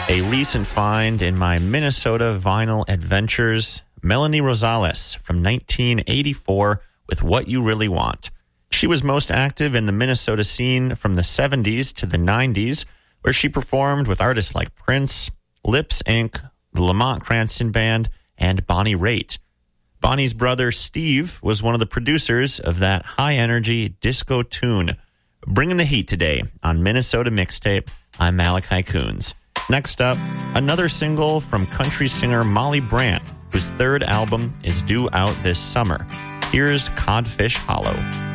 A recent find in my Minnesota vinyl adventures, Melanie Rosales from 1984 with What You Really Want. She was most active in the Minnesota scene from the 70s to the 90s, where she performed with artists like Prince, Lips Inc., the Lamont Cranston Band, and Bonnie Raitt. Bonnie's brother Steve was one of the producers of that high-energy disco tune. Bringing the heat today on Minnesota Mixtape, I'm Malachi Coons. Next up, another single from country singer Molly Brant, whose third album is due out this summer. Here's Codfish Hollow.